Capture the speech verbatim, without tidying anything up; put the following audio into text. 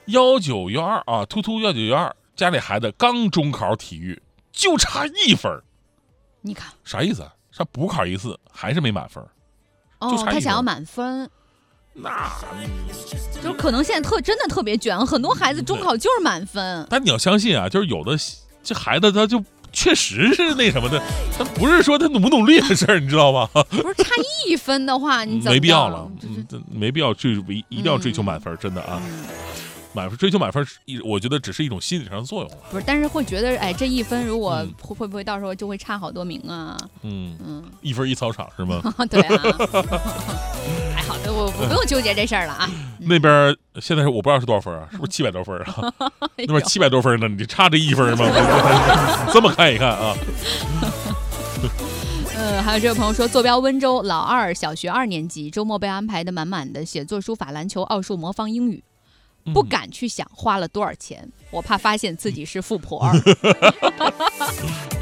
幺九幺二啊，突突幺九幺二，家里孩子刚中考体育，就差一分。 你看啥意思啊？他补考一次还是没满分？ 哦， 就差一分他想要满分。 那就是可能现在特真的特别卷，很多孩子中考就是满分。 但你要相信啊，就是有的这孩子他就确实是那什么的，他不是说他努不努力的事儿，你知道吗？ 不是差一分的话，你怎么没必要了， 嗯， 没必要追，一定要追求满分，真的啊。 嗯满分追求满分，我觉得只是一种心理上的作用。 不是，但是会觉得，哎，这一分如果嗯会会不会到时候就会差好多名啊？ 嗯嗯， 一分一操场是吗？ 对啊。哎，好的，我我不用纠结这事儿了啊。 那边现在是我不知道是多少分啊，是不是七百多分啊？那边七百多分呢，你差这一分吗？这么看一看啊。 呃，还有这位朋友说，坐标温州，老二，小学二年级，周末被安排的满满的，写作、书法、篮球、奥数、魔方、英语。不敢去想花了多少钱，我怕发现自己是富婆儿。